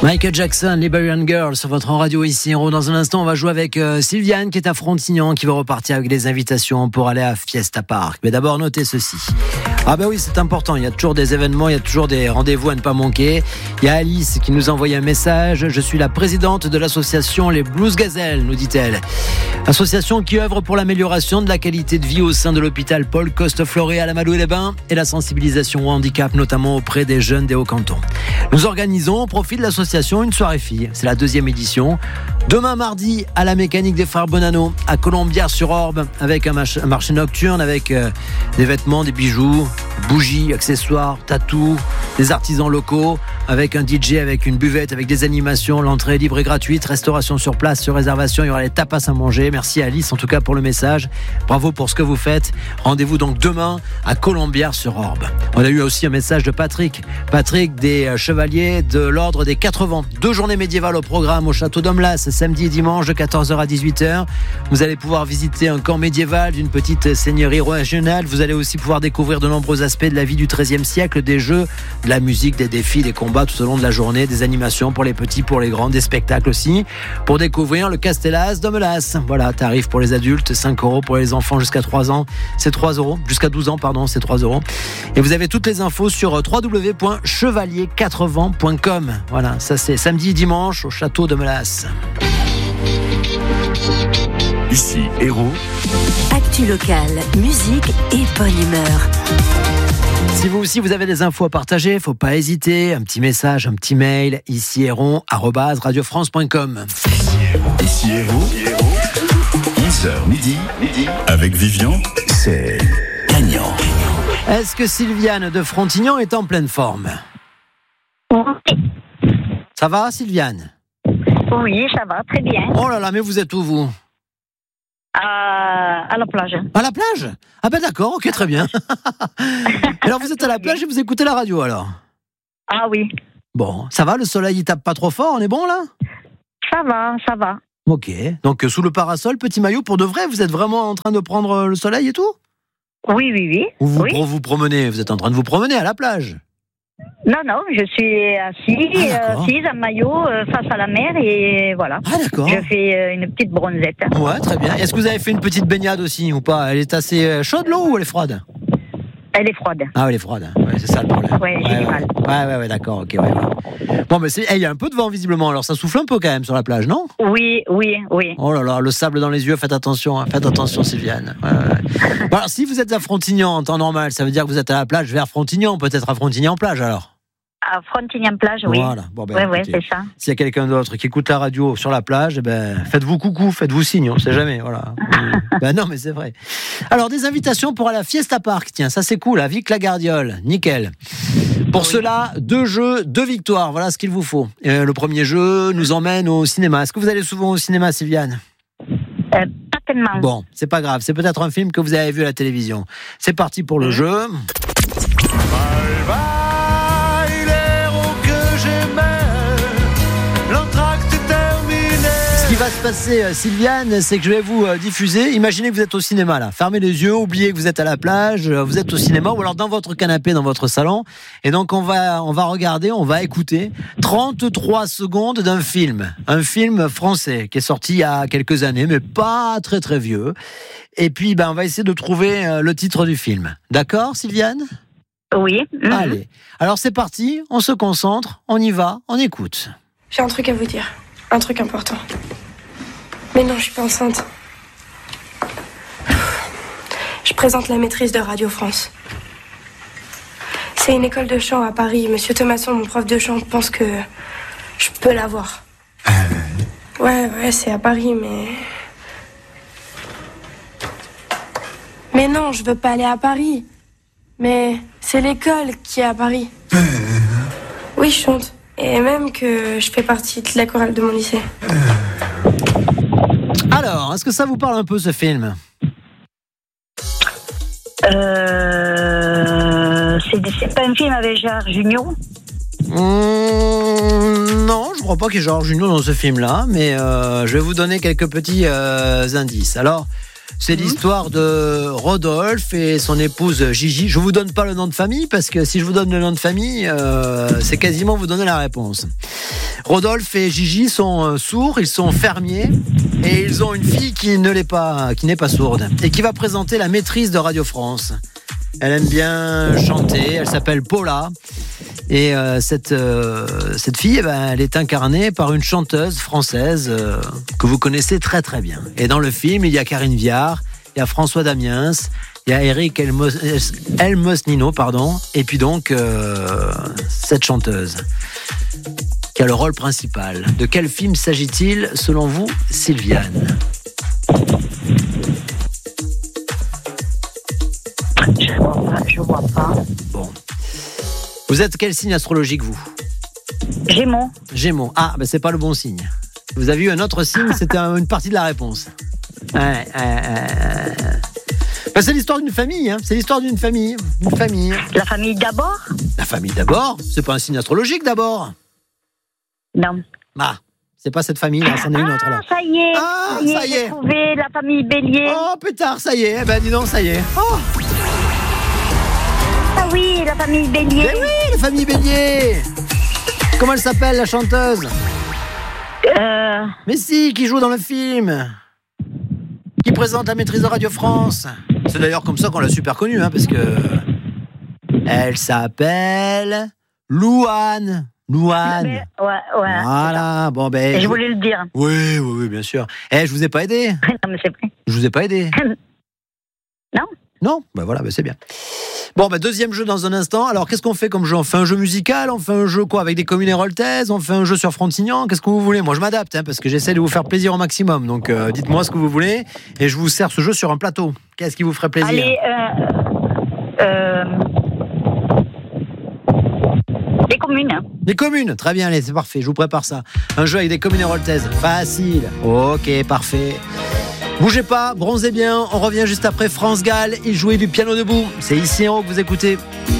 Michael Jackson, Liberian Girl sur votre radio ici Héros. Dans un instant, on va jouer avec Sylviane qui est à Frontignan, qui va repartir avec les invitations pour aller à Fiesta Park. Mais d'abord, notez ceci. Ah ben oui, c'est important, il y a toujours des événements, il y a toujours des rendez-vous à ne pas manquer. Il y a Alice qui nous a envoyé un message. Je suis la présidente de l'association Les Blues Gazelles, nous dit-elle. Association qui œuvre pour l'amélioration de la qualité de vie au sein de l'hôpital Paul Coste-Floré à la Malouet-les-Bains et la sensibilisation au handicap, notamment auprès des jeunes des Hauts-Cantons. Nous organisons au profit de l'association une soirée filles. C'est la 2e édition. Demain mardi à la mécanique des frères Bonanno à Colombières-sur-Orbe avec un marché nocturne avec des vêtements, des bijoux, bougies, accessoires, tatous, des artisans locaux avec un DJ, avec une buvette, avec des animations. L'entrée est libre et gratuite, restauration sur place, sur réservation, il y aura les tapas à manger. Merci à Alice en tout cas pour le message. Bravo pour ce que vous faites. Rendez-vous donc demain à Colombières-sur-Orbe. On a eu aussi un message de Patrick des Chevaliers de l'Ordre des 4 Vents. 2 journées médiévales au programme au château d'Omlas, samedi et dimanche de 14h à 18h. Vous allez pouvoir visiter un camp médiéval d'une petite seigneurie régionale. Vous allez aussi pouvoir découvrir de nombreux aspects de la vie du XIIIe siècle, des jeux, de la musique, des défis, des combats tout au long de la journée, des animations pour les petits, pour les grands, des spectacles aussi, pour découvrir le Castellas d'Omelas. Voilà, tarif pour les adultes, 5 € pour les enfants jusqu'à 3 ans, c'est 3 €, jusqu'à 12 ans, pardon, c'est 3 €. Et vous avez toutes les infos sur www.chevalier4vents.com. Voilà, ça c'est samedi et dimanche au château d'Omelas. Ici Héros. Actu locale, musique et bonne humeur. Si vous aussi vous avez des infos à partager, faut pas hésiter, un petit message, un petit mail, icieron@radiofrance.com. Ici Héros. 11h midi avec Vivian, c'est gagnant. Est-ce que Sylviane de Frontignan est en pleine forme? Ça va Sylviane? Oui, ça va, très bien. Oh là là, mais vous êtes où vous? À la plage. À la plage? Ah ben d'accord, ok, très bien. Alors vous êtes à la plage et vous écoutez la radio alors? Ah oui. Bon, ça va, le soleil il tape pas trop fort, on est bon là? Ça va. Ok, donc sous le parasol, petit maillot, pour de vrai, vous êtes vraiment en train de prendre le soleil et tout? Oui. Vous promenez, vous êtes en train de vous promener à la plage? Non, je suis assise en maillot face à la mer et voilà. Ah d'accord. Je fais une petite bronzette. Ouais, très bien. Est-ce que vous avez fait une petite baignade aussi ou pas? Elle est assez chaude l'eau ou elle est froide? Elle est froide. Ah, elle est froide. Ouais, c'est ça le problème. Ouais, j'ai du mal. Ouais, d'accord, ok. Ouais. Bon, mais il y a un peu de vent visiblement, alors ça souffle un peu quand même sur la plage, non? Oui. Oh là là, le sable dans les yeux, faites attention Sylviane. Ouais. Bon, alors, si vous êtes à Frontignan en temps normal, ça veut dire que vous êtes à la plage vers Frontignan, peut-être à Frontignan-Plage alors? À Frontignan-Plage, oui. Voilà. Bon, écoutez, c'est ça. S'il y a quelqu'un d'autre qui écoute la radio sur la plage, faites-vous coucou, faites-vous signe, on ne sait jamais. Voilà. Non, mais c'est vrai. Alors, des invitations pour aller à Fiesta Park. Tiens, ça c'est cool, à Vic-la-Gardiole. Nickel. Pour cela, 2 jeux, 2 victoires. Voilà ce qu'il vous faut. Le premier jeu nous emmène au cinéma. Est-ce que vous allez souvent au cinéma, Sylviane? Pas tellement. Bon, c'est pas grave. C'est peut-être un film que vous avez vu à la télévision. C'est parti pour le jeu. Ce qui va se passer, Sylviane, c'est que je vais vous diffuser. Imaginez que vous êtes au cinéma là. Fermez les yeux, oubliez que vous êtes à la plage, vous êtes au cinéma ou alors dans votre canapé, dans votre salon. Et donc on va regarder, on va écouter 33 secondes d'un film. Un film français qui est sorti il y a quelques années, mais pas très très vieux. Et puis on va essayer de trouver le titre du film. D'accord, Sylviane? Oui. Allez. Alors c'est parti, on se concentre, on y va, on écoute. J'ai un truc à vous dire. Un truc important. Mais non, je suis pas enceinte. Je présente la maîtrise de Radio France. C'est une école de chant à Paris. Monsieur Thomasson, mon prof de chant, pense que je peux l'avoir. Ouais, c'est à Paris, mais... Mais non, je veux pas aller à Paris. Mais c'est l'école qui est à Paris. Oui, je chante. Et même que je fais partie de la chorale de mon lycée. Alors, est-ce que ça vous parle un peu ce film? C'est pas un film avec Gérard Jugnot? Non, je crois pas qu'il y ait Gérard Jugnot dans ce film-là, mais je vais vous donner quelques petits indices. Alors, c'est l'histoire de Rodolphe et son épouse Gigi. Je vous donne pas le nom de famille parce que si je vous donne le nom de famille, c'est quasiment vous donner la réponse. Rodolphe et Gigi sont sourds, ils sont fermiers et ils ont une fille qui n'est pas sourde et qui va présenter la maîtrise de Radio France. Elle aime bien chanter, elle s'appelle Paula et cette fille, elle est incarnée par une chanteuse française que vous connaissez très très bien. Et dans le film, il y a Karine Viard, il y a François Damiens, il y a Eric Elmosnino, et puis donc cette chanteuse qui a le rôle principal. De quel film s'agit-il selon vous, Sylviane ? Je vois pas. Bon. Vous êtes quel signe astrologique, vous ? Gémeaux. Gémeaux. Ah, c'est pas le bon signe. Vous avez eu un autre signe, c'était une partie de la réponse. C'est l'histoire d'une famille, hein. C'est l'histoire d'une famille. Une famille. La famille d'abord ? La famille d'abord ? C'est pas un signe astrologique d'abord ? Non. Ah, c'est pas cette famille-là, c'en est une autre là. Ça y est. Ah, ça y est. J'ai trouvé la famille Bélier. Oh, pétard, ça y est. Eh ben, dis donc, ça y est. Oh. Ah oui, la famille Bélier. Mais oui, la famille Bélier. Comment elle s'appelle, la chanteuse ? Mais si, qui joue dans le film, qui présente la maîtrise de Radio France. C'est d'ailleurs comme ça qu'on l'a super connue, hein, parce que elle s'appelle Louane. Ouais. Voilà. Bon ben. Je voulais le dire. Oui, bien sûr. Je vous ai pas aidé. Non, mais c'est vrai. Je vous ai pas aidé. Non. Non, voilà, c'est bien. Bon, deuxième jeu dans un instant. Alors, qu'est-ce qu'on fait comme jeu ? On fait un jeu musical ? On fait un jeu quoi ? Avec des communes héroltaises ? On fait un jeu sur Frontignan ? Qu'est-ce que vous voulez ? Moi, je m'adapte, parce que j'essaie de vous faire plaisir au maximum. Donc, dites-moi ce que vous voulez et je vous sers ce jeu sur un plateau. Qu'est-ce qui vous ferait plaisir ? Allez, les communes. Les communes, très bien, allez, c'est parfait, je vous prépare ça. Un jeu avec des communes héroltaises, facile. Ok, parfait. Bougez pas, bronzez bien, on revient juste après France Gall, il jouait du piano debout. C'est ici en haut que vous écoutez.